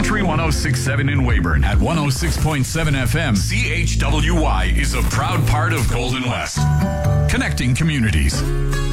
Country 106.7 in Weyburn at 106.7 FM. CHWY is a proud part of Golden West. Connecting communities.